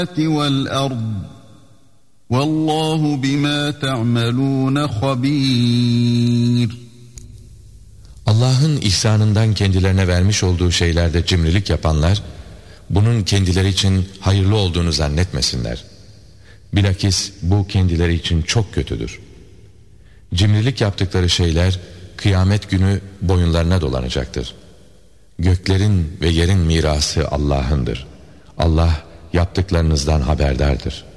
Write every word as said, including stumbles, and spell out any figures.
وَالْأَرْضِ وَاللّٰهُ بِمَا تَعْمَلُونَ خَب۪يرٌ. Allah'ın ihsanından kendilerine vermiş olduğu şeylerde cimrilik yapanlar, bunun kendileri için hayırlı olduğunu zannetmesinler. Bilakis bu kendileri için çok kötüdür. Cimrilik yaptıkları şeyler, kıyamet günü boyunlarına dolanacaktır. Göklerin ve yerin mirası Allah'ındır. Allah yaptıklarınızdan haberdardır.